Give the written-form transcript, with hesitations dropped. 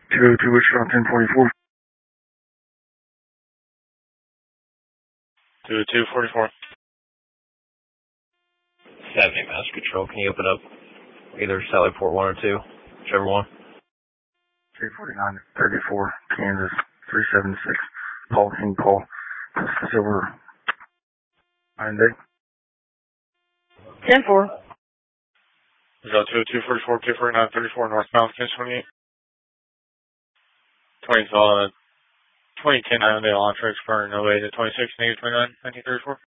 202 Wichita 1044. 202-44. 70 Master Control, can you open up either Sally Port 1 or 2, whichever one? 349 34, Kansas 376. Paul King Paul. Silver 9 day. 10-4. Go 202-44, 249-34, northbound 1028. 2010 Hyundai Elantra Explorer, no way to 26, negative 29, 1934.